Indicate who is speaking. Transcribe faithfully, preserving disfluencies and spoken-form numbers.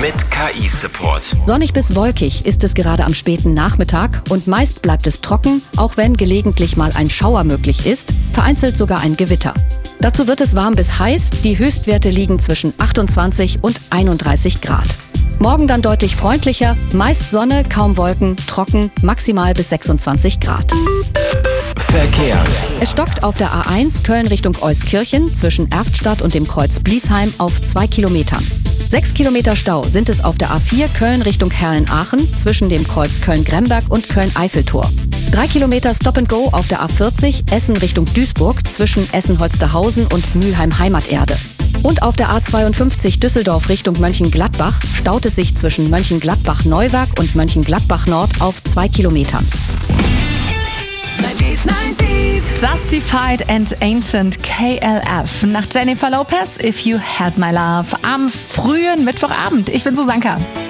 Speaker 1: mit K I-Support.
Speaker 2: Sonnig bis wolkig ist es gerade am späten Nachmittag und meist bleibt es trocken, auch wenn gelegentlich mal ein Schauer möglich ist, vereinzelt sogar ein Gewitter. Dazu wird es warm bis heiß, die Höchstwerte liegen zwischen achtundzwanzig und einunddreißig Grad. Morgen dann deutlich freundlicher, meist Sonne, kaum Wolken, trocken, maximal bis sechsundzwanzig Grad.
Speaker 1: Verkehr.
Speaker 2: Es stockt auf der A eins Köln Richtung Euskirchen zwischen Erftstadt und dem Kreuz Bliesheim auf zwei Kilometern. Sechs Kilometer Stau sind es auf der A vier Köln Richtung Herlen-Aachen zwischen dem Kreuz Köln-Gremberg und Köln-Eiffeltor. Drei Kilometer Stop and Go auf der A vierzig Essen Richtung Duisburg zwischen Essen-Holsterhausen und Mülheim-Heimaterde. Und auf der A zweiundfünfzig Düsseldorf Richtung Mönchengladbach staut es sich zwischen Mönchengladbach-Neuwerk und Mönchengladbach-Nord auf zwei Kilometern.
Speaker 3: Justified and Ancient K L F nach Jennifer Lopez, If You Had My Love am frühen Mittwochabend. Ich bin Susanka.